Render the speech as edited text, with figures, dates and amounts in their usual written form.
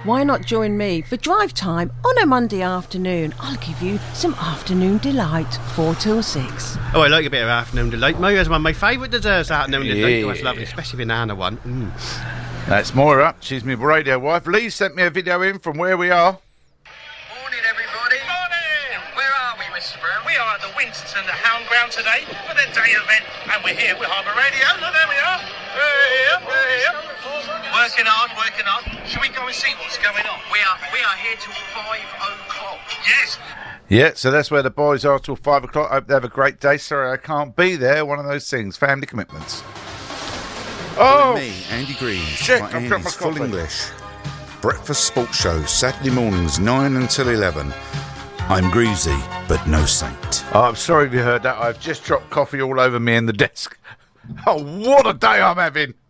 why not join me for drive time on a Monday afternoon? I'll give you some afternoon delight, 4 till 6. Oh, I like a bit of afternoon delight. Moira's one of my favourite desserts, afternoon delight. Oh, that's lovely, especially banana one. That's Moira. She's my radio wife. Lee sent me a video in from where we are. Morning, everybody. Morning. Where are we, Mr. Brown? We are at the Winston Hound Ground today for their day event, and we're here with Harbour Radio. So there we are. We're here. Working hard. Shall we go and see what's going on? We are here till 5 o'clock. Yes. Yeah, so that's where the boys are till 5 o'clock. Hope they have a great day. Sorry, I can't be there. One of those things. Family commitments. Oh! Me, Andy Green. Shit, by I've got my Andy's Full coffee. English. Breakfast Sports Show, Saturday mornings, 9 until 11. I'm greasy, but no saint. Oh, I'm sorry if you heard that. I've just dropped coffee all over me and the desk. Oh, what a day I'm having.